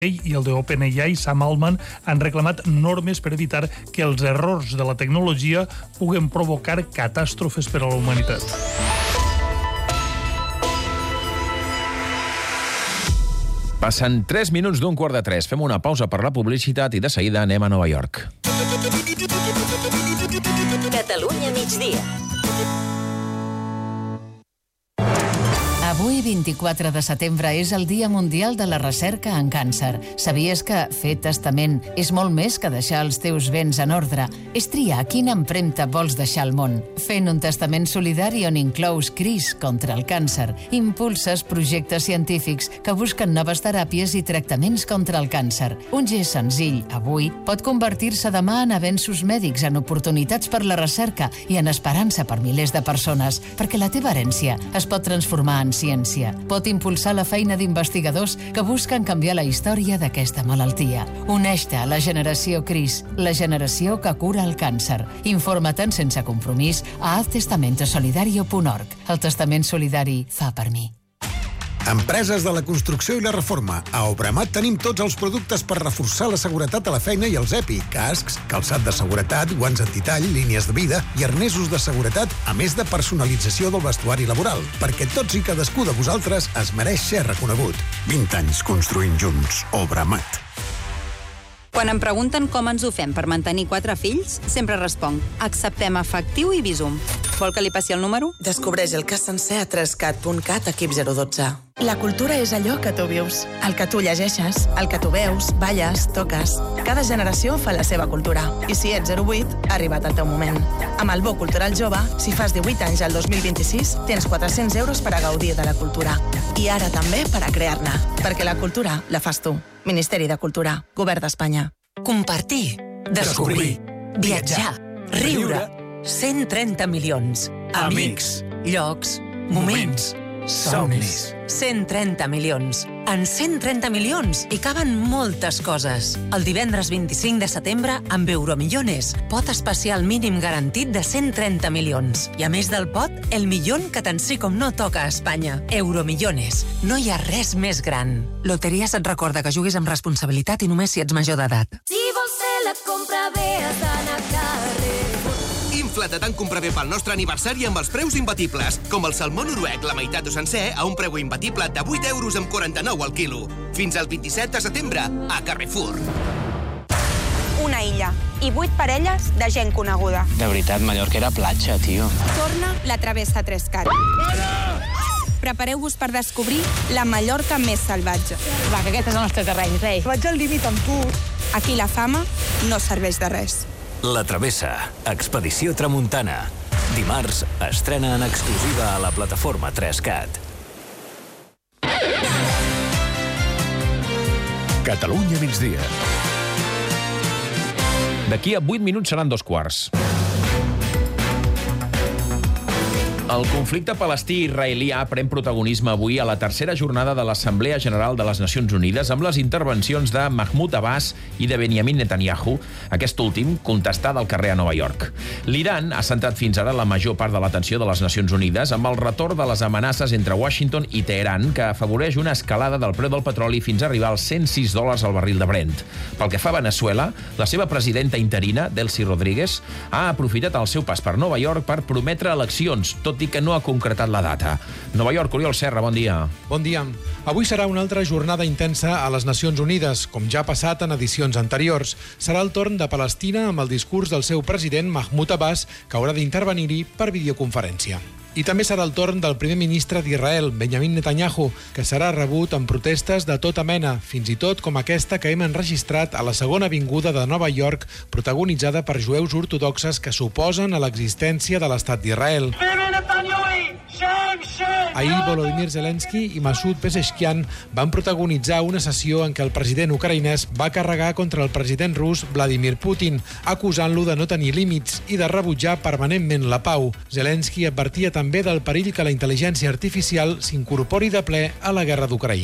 i el de OpenAI, Sam Altman, han reclamat normes per evitar que els errors de la tecnologia puguen provocar catàstrofes per a la humanitat. Passen 3 minuts d'un quart de 3. Fem una pausa per la publicitat i de seguida anem a Nova York. Catalunya migdia. Avui, 24 de setembre, és el Dia Mundial de la Recerca en Càncer. Sabies que fer testament és molt més que deixar els teus béns en ordre? És triar quina empremta vols deixar al món. Fent un testament solidari on inclous CRIS contra el càncer, impulses projectes científics que busquen noves teràpies i tractaments contra el càncer. Un gest senzill, avui, pot convertir-se demà en avenços mèdics, en oportunitats per la recerca i en esperança per milers de persones, perquè la teva herència es pot transformar en ciència. Pot impulsar la feina d'investigadors que busquen canviar la història d'aquesta malaltia. Uneix-te a la generació CRIS, la generació que cura el càncer. Informa't sense compromís a haztestamentosolidario.org. El testament solidari fa per mi. Empreses de la construcció i la reforma. A Obramat tenim tots els productes per reforçar la seguretat a la feina i els EPI, cascs, calçat de seguretat, guants antitall, línies de vida i arnesos de seguretat, a més de personalització del vestuari laboral, perquè tots i cadascú de vosaltres es mereix ser reconegut. 20 anys construint junts. Obramat. Quan em pregunten com ens ho fem per mantenir 4 fills, sempre responc: acceptem efectiu i Bizum. Vol que li passi el número? Descobreix el cas sencer a 3cat.cat, equip 012. La cultura és allò que tu vius, el que tu llegeixes, el que tu veus, balles, toques. Cada generació fa la seva cultura. I si ets 08, ha arribat el teu moment. Amb el Bo Cultural Jove, si fas 18 anys al 2026, tens 400 euros per a gaudir de la cultura. I ara també per a crear-ne. Perquè la cultura la fas tu. Ministeri de Cultura, Govern d'Espanya. Compartir, descobrir, viatjar, riure. 130 milions. Amics, llocs, moments, somnis. 130 milions. En 130 milions hi caben moltes coses. El divendres 25 de setembre, amb Euromillones, pot especial mínim garantit de 130 milions. I a més del pot, el milion que tant sí com no toca a Espanya. Euromillones. No hi ha res més gran. Loteries et recorda que juguis amb responsabilitat i només si ets major d'edat. Si vols fer la compra bé, has d'anar a Carrefour. Infla't a tant comprar bé pel nostre aniversari amb els preus imbatibles, com el salmó noruec, la meitat o sencer, a un preu imbatible de 8 euros amb 49 al quilo. Fins al 27 de setembre, a Carrefour. Una illa i 8 parelles de gent coneguda. De veritat, Mallorca era platja, tio. Torna la Travessa 3cat. Prepareu-vos per descobrir la Mallorca més salvatge. Va, que aquest és el nostre terreny, rei. Vaig al límit amb tu. Aquí la fama no serveix de res. La Travessa, Expedició Tramuntana. Dimarts estrena en exclusiva a la plataforma 3cat. Catalunya migdia. D'aquí a 8 minuts seran 2:15. El conflicte palestí-israelià pren protagonisme avui a la tercera jornada de l'Assemblea General de les Nacions Unides amb les intervencions de Mahmoud Abbas i de Benjamin Netanyahu, aquest últim contestat al carrer a Nova York. L'Iran ha centrat fins ara la major part de l'atenció de les Nacions Unides amb el retorn de les amenaces entre Washington i Teheran, que afavoreix una escalada del preu del petroli fins a arribar als $106 al barril de Brent. Pel que fa a Venezuela, la seva presidenta interina, Delcy Rodríguez, ha aprofitat el seu pas per Nova York per prometre eleccions, tot i que no ha concretat la data. Nova York, Oriol Serra, bon dia. Bon dia. Avui serà una altra jornada intensa a les Nacions Unides, com ja ha passat en edicions anteriors. Serà el torn de Palestina amb el discurs del seu president Mahmoud Abbas, que haurà d'intervenir-hi per videoconferència. I també serà el torn del primer ministre d'Israel, Benjamin Netanyahu, que serà rebut amb protestes de tota mena, fins i tot com aquesta que hem enregistrat a la segona avinguda de Nova York, protagonitzada per jueus ortodoxes que s'oposen a l'existència de l'estat d'Israel. Ahir, Volodymyr Zelensky i Masoud Pezeshkian van protagonitzar una sessió en què el president ucraïnès va carregar contra el president rus Vladimir Putin, acusant-lo de no tenir límits i de rebutjar permanentment la pau. Zelensky advertia també del perill que la intel·ligència artificial s'incorpori de ple a la guerra d'Ucraïna.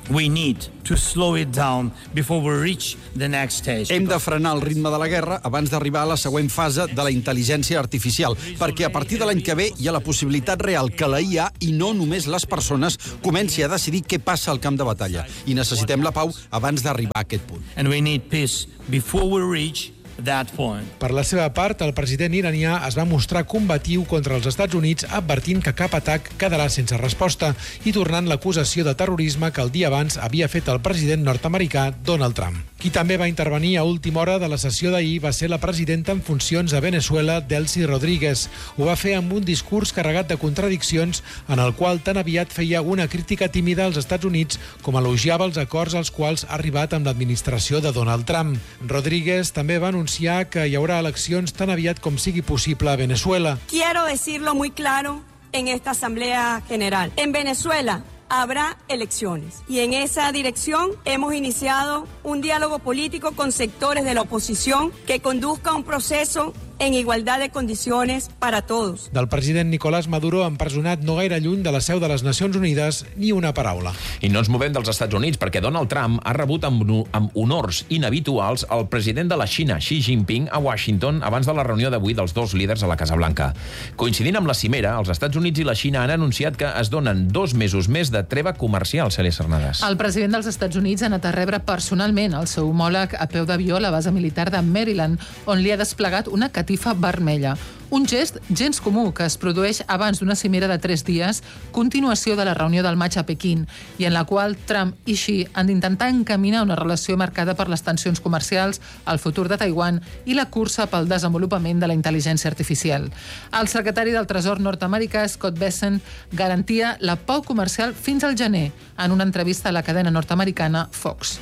We need to slow it down before we reach the next stage. Hem de frenar el ritme de la guerra abans d'arribar a la següent fase de la intel·ligència artificial, perquè a partir de l'any que ve hi ha la possibilitat real que la IA, i no només les persones, comenci a decidir què passa al camp de batalla. I necessitem la pau abans d'arribar a aquest punt. And we need peace before we reach that point. Per la seva part, el president iranià es va mostrar combatiu contra els Estats Units, advertint que cap atac quedarà sense resposta i tornant l'acusació de terrorisme que el dia abans havia fet el president nord-americà Donald Trump. Qui també va intervenir a última hora de la sessió d'ahir va ser la presidenta en funcions a Venezuela, Delcy Rodríguez. Ho va fer amb un discurs carregat de contradiccions en el qual tan aviat feia una crítica tímida als Estats Units com elogiava els acords als quals ha arribat amb l'administració de Donald Trump. Rodríguez també va anunciar que hi haurà eleccions tan aviat com sigui possible a Venezuela. Quiero decirlo muy claro en esta Asamblea General. En Venezuela habrá elecciones y en esa dirección hemos iniciado un diálogo político con sectores de la oposición que conduzca a un proceso en igualdad de condiciones para todos. Del president Nicolás Maduro, empresonat no gaire lluny de la seu de les Nacions Unides, ni una paraula. I no ens movem dels Estats Units, perquè Donald Trump ha rebut amb honors inhabituals el president de la Xina, Xi Jinping, a Washington, abans de la reunió d'avui dels dos líders a la Casa Blanca. Coincidint amb la cimera, els Estats Units i la Xina han anunciat que es donen 2 mesos més de treva comercial, Cèlia Cernadas. El president dels Estats Units ha anat a rebre personalment el seu homòleg a peu d'avió a la base militar de Maryland, on li ha desplegat una catifa vermella. Un gest gens comú que es produeix abans d'una cimera de 3 dies, continuació de la reunió del maig a Pequín, i en la qual Trump i Xi han d'intentar encaminar una relació marcada per les tensions comercials, el futur de Taiwan i la cursa pel desenvolupament de la intel·ligència artificial. El secretari del Tresor nord-americà, Scott Bessent, garantia la pau comercial fins al gener, en una entrevista a la cadena nord-americana Fox.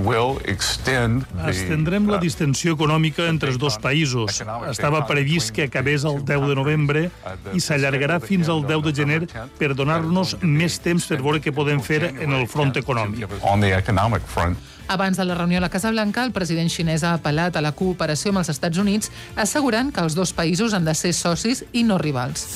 Estendrem la distensió econòmica entre els dos països. Estava previst que acabés el 10 de novembre i s'allargarà fins al 10 de gener per donar-nos més temps per veure què podem fer en el front econòmic. Abans de la reunió a la Casa Blanca, el president xinès ha apel·lat a la cooperació amb els Estats Units, assegurant que els dos països han de ser socis i no rivals.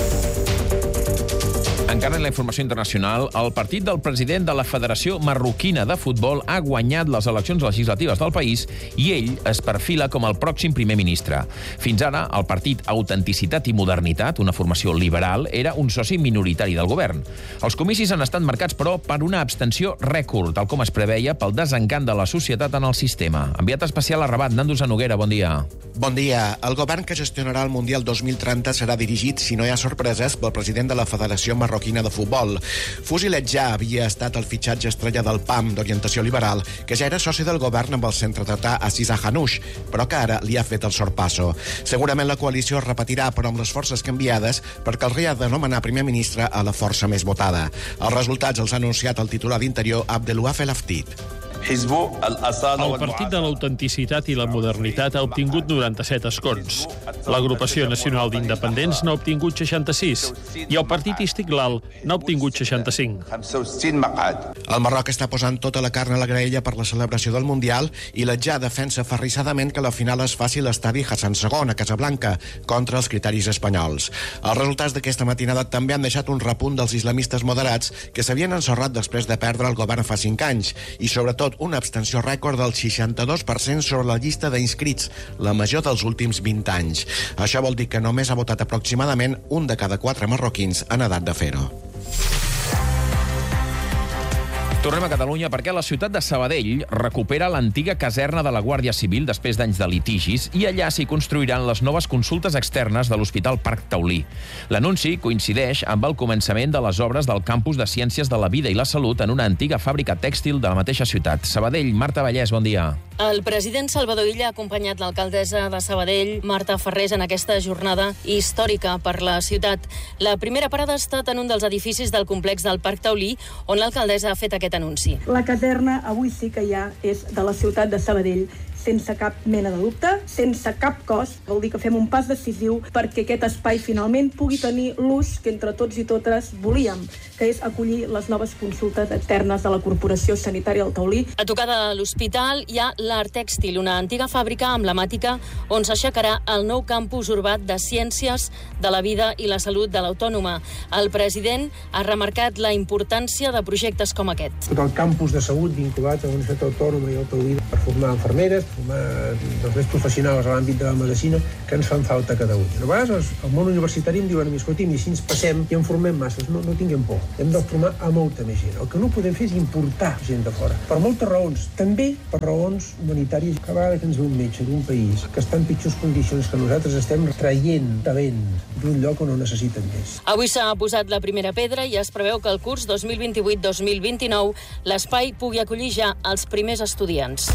Encara en la informació internacional, el partit del president de la Federació Marroquina de Futbol ha guanyat les eleccions legislatives del país i ell es perfila com el pròxim primer ministre. Fins ara, el partit Autenticitat i Modernitat, una formació liberal, era un soci minoritari del govern. Els comicis han estat marcats, però, per una abstenció rècord, tal com es preveia pel desencant de la societat en el sistema. Enviat especial a Rabat, Nando Zanoguera, bon dia. Bon dia. El govern que gestionarà el Mundial 2030 serà dirigit, si no hi ha sorpreses, pel president de la Federació Marroquina de Futbol. Fusilet ja havia estat el fitxatge estrella del PAM, d'orientació liberal, que ja era soci del govern amb el centredretà Aziz Hanouch, però que ara li ha fet el sorpasso. Segurament la coalició es repetirà, però amb les forces canviades, perquè el rei ha de nomenar primer ministre a la força més votada. Els resultats els ha anunciat el titular d'Interior, Abdelouaf El Haftit. El Partit de l'Autenticitat i la Modernitat ha obtingut 97 escons. L'Agrupació Nacional d'Independents n'ha obtingut 66 i el Partit Istiqlal n'ha obtingut 65. El Marroc està posant tota la carn a la graella per la celebració del Mundial i l'Adjà defensa ferrissadament que la final es faci a l'estadi Hassan II, a Casablanca, contra els criteris espanyols. Els resultats d'aquesta matinada també han deixat un repunt dels islamistes moderats que s'havien ensorrat després de perdre el govern fa 5 anys i, sobretot, una abstenció rècord del 62% sobre la llista d'inscrits, la major dels últims 20 anys. Això vol dir que només ha votat aproximadament 1 de cada 4 marroquins en edat de fer-ho. Tornem a Catalunya perquè la ciutat de Sabadell recupera l'antiga caserna de la Guàrdia Civil després d'anys de litigis i allà s'hi construiran les noves consultes externes de l'Hospital Parc Taulí. L'anunci coincideix amb el començament de les obres del Campus de Ciències de la Vida i la Salut en una antiga fàbrica tèxtil de la mateixa ciutat. Sabadell, Marta Vallès, bon dia. El president Salvador Illa ha acompanyat l'alcaldessa de Sabadell, Marta Ferrés, en aquesta jornada històrica per la ciutat. La primera parada ha estat en un dels edificis del complex del Parc Taulí, on l'alcaldessa ha fet aquest anunci. La caserna avui sí que ja és de la ciutat de Sabadell. sense cap mena de dubte, sense cap cost. Vol dir que fem un pas decisiu perquè aquest espai finalment pugui tenir l'ús que entre tots i totes volíem, que és acollir les noves consultes externes de la Corporació Sanitària del Taulí. A tocar de l'hospital hi ha l'Art Tèxtil, una antiga fàbrica emblemàtica on s'aixecarà el nou campus urbà de Ciències de la Vida i la Salut de l'Autònoma. El president ha remarcat la importància de projectes com aquest. Tot el campus de salut vinculat a la Universitat Autònoma i al Taulí per formar infermeres, formar més professionals a l'àmbit de la medicina que ens fan falta a Catalunya. A vegades el món universitari em diuen, escolti'm, i si ens passem i en formem masses, no tinguem por. Hem de formar a molta més gent. El que no podem fer és importar gent de fora. Per moltes raons, també per raons humanitàries. Cada vegada que ens ve un metge d'un país que està en pitjors condicions que nosaltres, estem traient talent d'un lloc on ho necessiten més. Avui s'ha posat la primera pedra i es preveu que el curs 2028-2029 l'espai pugui acollir ja els primers estudiants.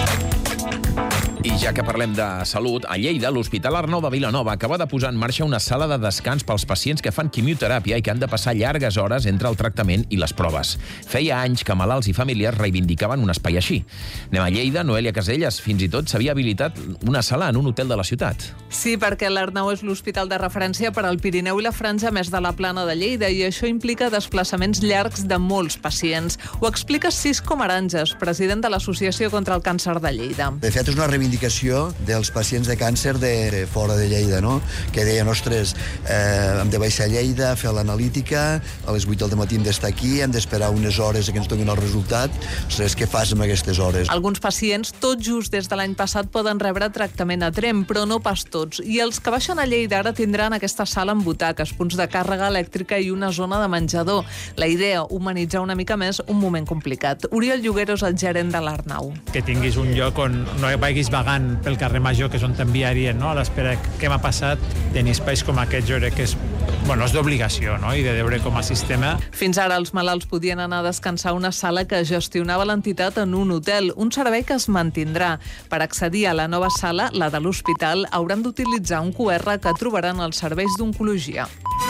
I ja que parlem de salut, a Lleida, l'Hospital Arnau de Vilanova acaba de posar en marxa una sala de descans pels pacients que fan quimioteràpia i que han de passar llargues hores entre el tractament i les proves. Feia anys que malalts i familiars reivindicaven un espai així. Anem a Lleida, Noelia Caselles, fins i tot s'havia habilitat una sala en un hotel de la ciutat. Sí, perquè l'Arnau és l'hospital de referència per al Pirineu i la Franja més de la Plana de Lleida i això implica desplaçaments llargs de molts pacients. Ho explica Cisco Maranges, president de l'Associació contra el Càncer de Lleida. De fet, és una reivindicació dels pacients de càncer de fora de Lleida, no? Que deien, ostres, hem de baixar a Lleida, fer l'analítica, a les 8 del matí hem d'estar aquí, hem d'esperar unes hores que ens donin el resultat. Ostres, què fas amb aquestes hores? Alguns pacients, tot just des de l'any passat, poden rebre tractament a Tremp, però no pas tots. I els que baixen a Lleida ara tindran aquesta sala amb butaques, punts de càrrega elèctrica i una zona de menjador. La idea, humanitzar una mica més un moment complicat. Oriol Lloguero és el gerent de l'Arnau. Que tinguis un lloc on no vagis vagant pel carrer Major, que és on t'enviarien, no? A l'espera què m'ha passat, tenir espais com aquest, jo crec que és d'obligació, no? I de veure com a sistema. Fins ara els malalts podien anar a descansar a una sala que gestionava l'entitat en un hotel, un servei que es mantindrà. Per accedir a la nova sala, la de l'hospital, hauran d'utilitzar un QR que trobaran als serveis d'oncologia.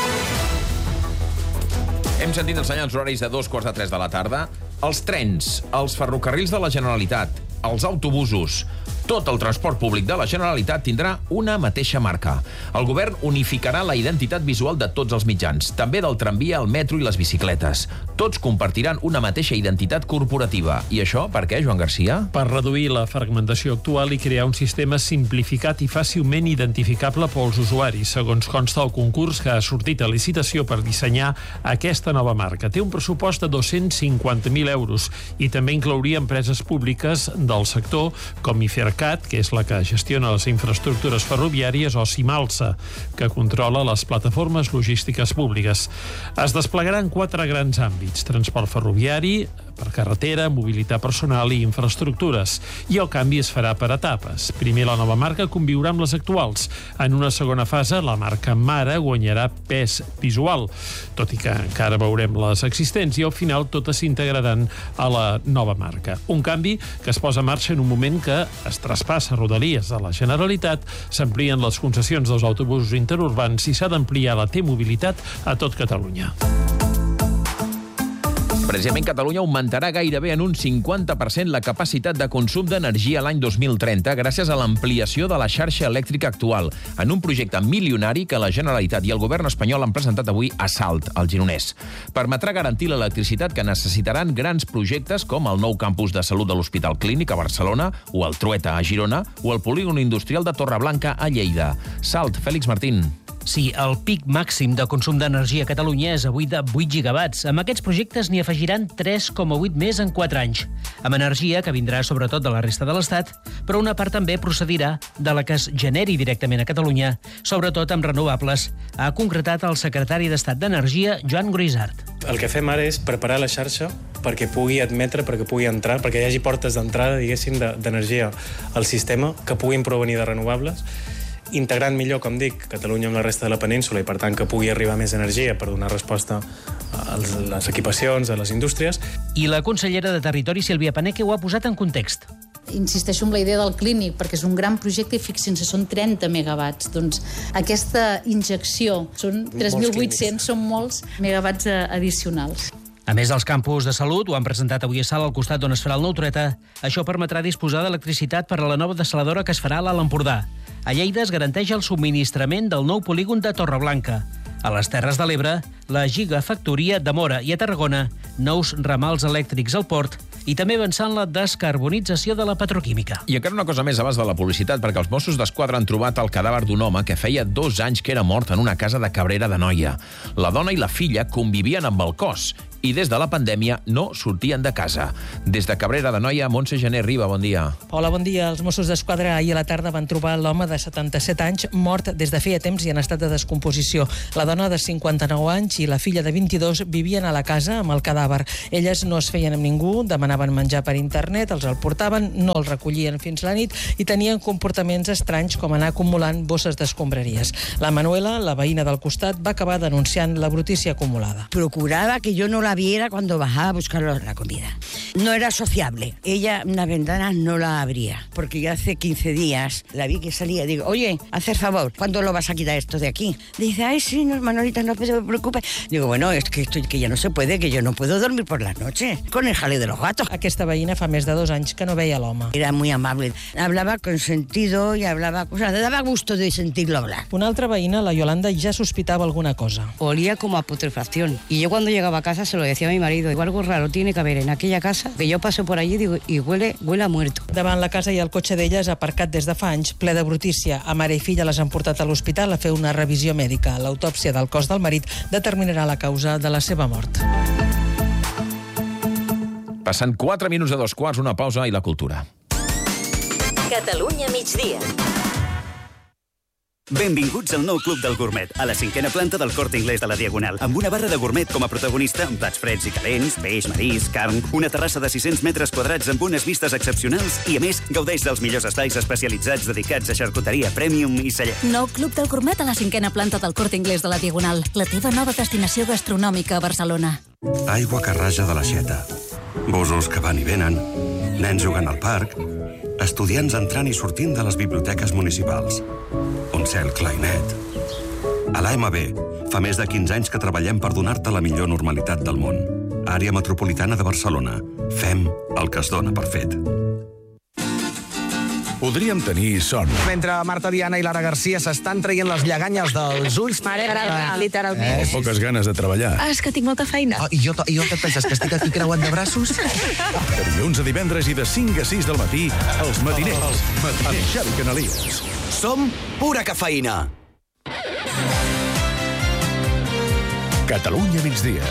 Hem sentit els senyals horaris de 2:45 de la tarda. Els trens, els ferrocarrils de la Generalitat, els autobusos, tot el transport públic de la Generalitat tindrà una mateixa marca. El govern unificarà la identitat visual de tots els mitjans, també del tramvia, el metro i les bicicletes. Tots compartiran una mateixa identitat corporativa. I això per què, Joan Garcia? Per reduir la fragmentació actual i crear un sistema simplificat i fàcilment identificable pels usuaris, segons consta el concurs que ha sortit a licitació per dissenyar aquesta nova marca. Té un pressupost de 250.000 euros i també inclouria empreses públiques del sector com IFERCAT, que és la que gestiona les infraestructures ferroviàries, o Simalsa, que controla les plataformes logístiques públiques. Es desplegaran 4 grans àmbits: transport ferroviari, per carretera, mobilitat personal i infraestructures. I el canvi es farà per etapes. Primer, la nova marca conviurà amb les actuals. En una segona fase, la marca mare guanyarà pes visual, tot i que encara veurem les existents, i al final totes s'integraran a la nova marca. Un canvi que es posa en marxa en un moment que es traspassa Rodalies a la Generalitat, s'amplien les concessions dels autobusos interurbans i s'ha d'ampliar la T-mobilitat a tot Catalunya. Precisament Catalunya augmentarà gairebé en un 50% la capacitat de consum d'energia l'any 2030 gràcies a l'ampliació de la xarxa elèctrica actual, en un projecte milionari que la Generalitat i el govern espanyol han presentat avui a Salt, al Gironès. Permetrà garantir l'electricitat que necessitaran grans projectes com el nou campus de salut de l'Hospital Clínic a Barcelona, o el Trueta a Girona, o el polígon industrial de Torreblanca a Lleida. Salt, Fèlix Martín. Sí, el pic màxim de consum d'energia a Catalunya és avui de 8 gigawatts. Amb aquests projectes n'hi afegiran 3,8 més en 4 anys. Amb energia que vindrà sobretot de la resta de l'Estat, però una part també procedirà de la que es generi directament a Catalunya, sobretot amb renovables, ha concretat el secretari d'Estat d'Energia, Joan Grisart. El que fem ara és preparar la xarxa perquè pugui admetre, perquè pugui entrar, perquè hi hagi portes d'entrada, diguéssim, d'energia al sistema que puguin provenir de renovables, integrant millor, com dic, Catalunya amb la resta de la península i, per tant, que pugui arribar més energia per donar resposta a les equipacions, a les indústries. I la consellera de Territori, Sílvia Paneque, ho ha posat en context. Insisteixo en la idea del clínic, perquè és un gran projecte i fixin-se, són 30 megawatts. Doncs aquesta injecció, són 3.800, són molts megawatts addicionals. A més dels campus de salut, ho han presentat avui a Salt, al costat d'on es farà el nou Trueta. Això permetrà disposar d'electricitat per a la nova dessaladora que es farà a l'Alt Empordà. A Lleida es garanteix el subministrament del nou polígon de Torreblanca. A les Terres de l'Ebre, la gigafactoria de Móra, i a Tarragona, nous ramals elèctrics al port i també avançant la descarbonització de la petroquímica. I encara una cosa més abans de la publicitat, perquè els Mossos d'Esquadra han trobat el cadàver d'un home que feia 2 anys que era mort en una casa de Cabrera d'Anoia. La dona i la filla convivien amb el cos i des de la pandèmia no sortien de casa. Des de Cabrera d'Anoia, Montse Gené Riba, bon dia. Hola, bon dia. Els Mossos d'Esquadra ahir a la tarda van trobar l'home de 77 anys mort des de feia temps i en estat de descomposició. La dona de 59 anys i la filla de 22 vivien a la casa amb el cadàver. Elles no es feien amb ningú, demanaven menjar per internet, els el portaven, no el recollien fins la nit i tenien comportaments estranys com anar acumulant bosses d'escombraries. La Manuela, la veïna del costat, va acabar denunciant la brutícia acumulada. Procuraba que yo no la viera cuando bajaba a buscar la comida. No era sociable. Ella una ventana no la abría, porque ya hace 15 días la vi que salía. Digo, oye, hacer favor, ¿cuándo lo vas a quitar esto de aquí? Dice, ay, sí, no, Manolita, no te preocupes. Digo, bueno, es que ya no se puede, que yo no puedo dormir por las noches con el jaleo de los gatos. Aquesta veïna fa més de 2 anys que no veia l'home. Era muy amable. Hablaba con sentido y hablaba, o sea, le daba gusto de sentirlo hablar. Una altra veïna, la Yolanda, ja sospitava alguna cosa. Olía como a putrefacción. Y yo cuando llegaba a casa se lo decía a mi marido, digo, algo raro tiene que haber en aquella casa, que yo paso por allí digo, y huele a muerto. Davant la casa hi ha el cotxe d'elles aparcat des de fa anys, ple de brutícia. A mare i filla les han portat a l'hospital a fer una revisió mèdica. L'autòpsia del cos del marit determinarà la causa de la seva mort. Passant 4 minuts de 2 quarts, una pausa i la cultura. Catalunya migdia. Benvinguts al nou Club del Gourmet, a la 5a planta del Corte Inglés de la Diagonal, amb una barra de gourmet com a protagonista, amb plats freds i calents, peix, marisc, carn, una terrassa de 600 metres quadrats amb unes vistes excepcionals i, a més, gaudeix dels millors estais especialitzats dedicats a xarcuteria premium i celler. Nou Club del Gourmet a la 5a planta del Corte Inglés de la Diagonal, la teva nova destinació gastronòmica a Barcelona. Aigua que raja de l'aixeta, busos que van i venen, nens jugant al parc, estudiants entrant i sortint de les biblioteques municipals. Un cel clar i net. A l'AMB, fa més de 15 anys que treballem per donar-te la millor normalitat del món. Àrea Metropolitana de Barcelona. Fem el que es dona per fet. Podríem tenir son. Mentre Marta Diana i Lara Garcia s'estan traient les lleganyes dels ulls... M'agrada, literalment. Poques ganes de treballar. És que tinc molta feina. I jo què et penses, que estic aquí creuant de braços? De dilluns a divendres i de 5 a 6 del matí, els matiners. Amb Xavi Canalies. Som pura cafeïna. Catalunya migdia.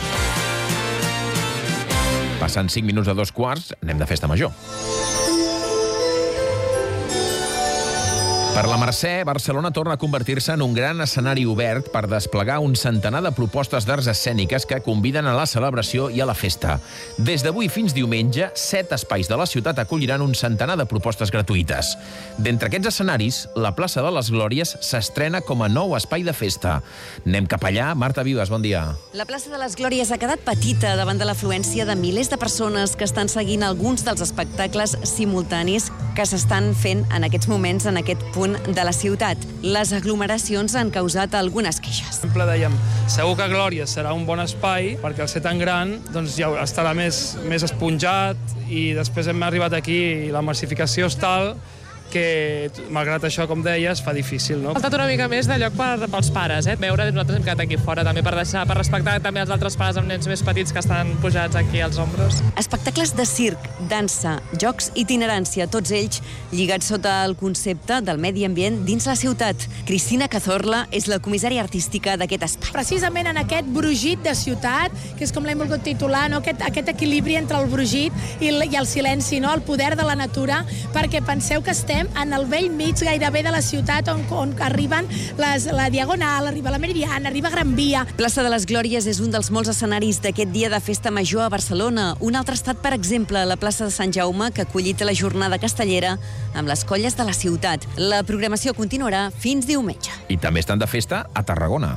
Passant 5 minuts de 2 quarts, anem de festa major. Per la Mercè, Barcelona torna a convertir-se en un gran escenari obert per desplegar un centenar de propostes d'arts escèniques que conviden a la celebració i a la festa. Des d'avui fins diumenge, 7 espais de la ciutat acolliran un centenar de propostes gratuïtes. D'entre aquests escenaris, la plaça de les Glòries s'estrena com a nou espai de festa. Anem cap allà. Marta Vives, bon dia. La plaça de les Glòries ha quedat petita davant de l'afluència de milers de persones que estan seguint alguns dels espectacles simultanis que s'estan fent en aquests moments en aquest punt de la ciutat. Les aglomeracions han causat algunes queixes. Sempre dèiem, segur que Glòries serà un bon espai, perquè al ser tan gran doncs ja estarà més esponjat i després hem arribat aquí i la massificació és tal que, malgrat això, com deies, fa difícil, no? Ha faltat una mica més de lloc pels pares, veure, nosaltres hem quedat aquí fora també per respectar també els altres pares amb nens més petits que estan pujats aquí als ombros. Espectacles de circ, dansa, jocs, itinerància, tots ells lligats sota el concepte del medi ambient dins la ciutat. Cristina Cazorla és la comissària artística d'aquest espai. Precisament en aquest brugit de ciutat, que és com l'hem volgut titular, no? aquest equilibri entre el brugit i el silenci, no? El poder de la natura, perquè penseu que estem en el vell mig gairebé de la ciutat on arriben la Diagonal, arriba la Meridiana, arriba Gran Via. Plaça de les Glòries és un dels molts escenaris d'aquest dia de festa major a Barcelona. Un altre estat, per exemple, la plaça de Sant Jaume, que ha acollit la jornada castellera amb les colles de la ciutat. La programació continuarà fins diumenge. I també estan de festa a Tarragona.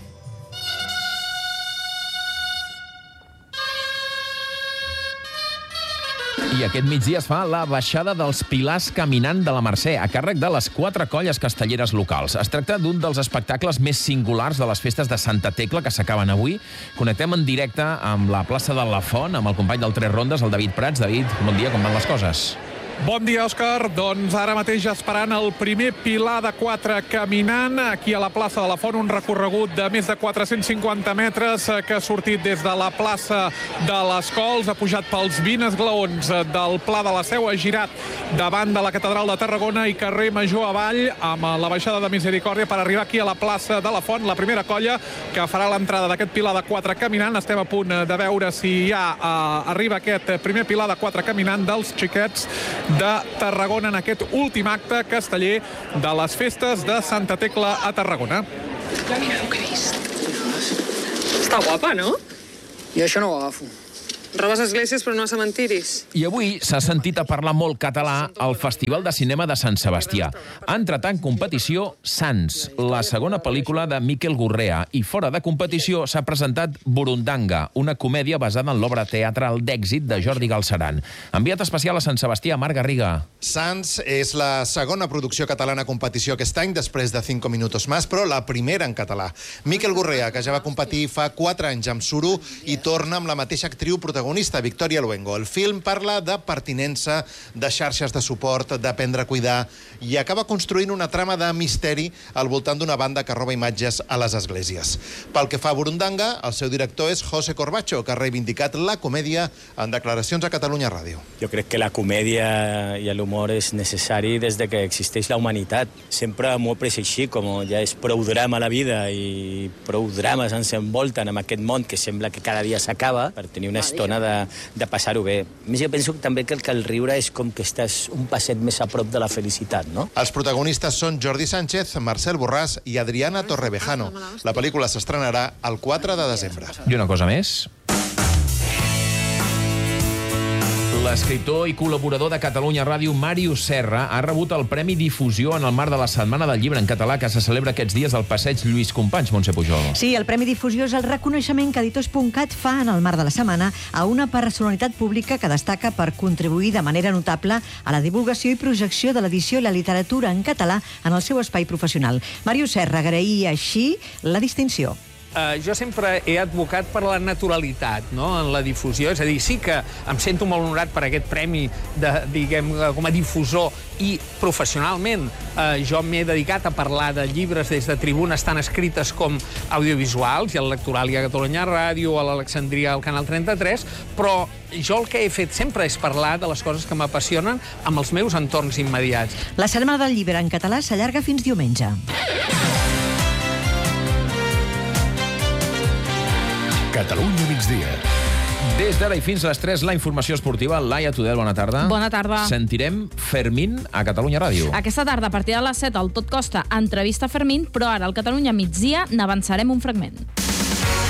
I aquest migdia es fa la baixada dels pilars caminant de la Mercè, a càrrec de les 4 colles castelleres locals. Es tracta d'un dels espectacles més singulars de les festes de Santa Tecla que s'acaben avui. Connectem en directe amb la plaça de la Font, amb el company del Tres Rondes, el David Prats. David, bon dia, com van les coses? Bon dia, Òscar. Doncs ara mateix esperant el primer pilar de 4 caminant aquí a la plaça de la Font, un recorregut de més de 450 metres que ha sortit des de la plaça de les Cols, ha pujat pels 20 esglaons del Pla de la Seu, ha girat davant de la Catedral de Tarragona i carrer Major avall amb la baixada de Misericòrdia per arribar aquí a la plaça de la Font, la primera colla que farà l'entrada d'aquest pilar de 4 caminant. Estem a punt de veure si ja arriba aquest primer pilar de 4 caminant dels xiquets de Tarragona en aquest últim acte casteller de les festes de Santa Tecla a Tarragona. Mira el que he vist. Està guapa, no? Jo això no ho agafo. Robes esglésies però no a cementiris. I avui s'ha sentit a parlar molt català al Festival de Cinema de Sant Sebastià. Ha entrat en competició Sants, la segona pel·lícula de Miquel Gurrea, i fora de competició s'ha presentat Burundanga, una comèdia basada en l'obra teatral d'èxit de Jordi Galceran. Enviat especial a Sant Sebastià, Marc Garriga. Sants és la segona producció catalana a competició aquest any, després de 5 minutos más, però la primera en català. Miquel Gurrea, que ja va competir fa 4 anys amb Suro, i torna amb la mateixa actriu protagonista, Victoria Luengo. El film parla de pertinença, de xarxes de suport, d'aprendre a cuidar, i acaba construint una trama de misteri al voltant d'una banda que roba imatges a les esglésies. Pel que fa a Burundanga, el seu director és José Corbacho, que ha reivindicat la comèdia en declaracions a Catalunya Ràdio. Jo crec que la comèdia i l'humor és necessari des que existeix la humanitat. Sempre m'ho he pres així, com ja és prou drama la vida i prou drames ens envolten en aquest món que sembla que cada dia s'acaba, per tenir una estona de passar-ho bé. A més, jo penso també que el riure és com que estàs un passet més a prop de la felicitat, no? Els protagonistes són Jordi Sánchez, Marcel Borràs i Adriana Torrevejano. La pel·lícula s'estrenarà el 4 de desembre. I una cosa més. L'escriptor i col·laborador de Catalunya Ràdio, Màrius Serra, ha rebut el Premi Difusió en el marc de la Setmana del Llibre en Català que se celebra aquests dies al Passeig Lluís Companys, Montse Pujol. Sí, el Premi Difusió és el reconeixement que Editors.cat fa en el marc de la setmana a una personalitat pública que destaca per contribuir de manera notable a la divulgació i projecció de l'edició i la literatura en català en el seu espai professional. Màrius Serra agraïa així la distinció. Jo sempre he advocat per la naturalitat, no?, en la difusió. És a dir, sí que em sento molt honorat per aquest premi com a difusor i professionalment jo m'he dedicat a parlar de llibres des de tribunes tan escrites com audiovisuals, i al Lectoral i a Catalunya Ràdio, a l'Alexandria al Canal 33, però jo el que he fet sempre és parlar de les coses que m'apassionen amb els meus entorns immediats. La Setmana del Llibre en català s'allarga fins diumenge. Catalunya migdia. Des d'ara i fins a les 3, la informació esportiva. Laia Tudel, bona tarda. Bona tarda. Sentirem Fermín a Catalunya Ràdio. Aquesta tarda, a partir de les 7, al Tot Costa, entrevista Fermín, però ara al Catalunya migdia n'avançarem un fragment.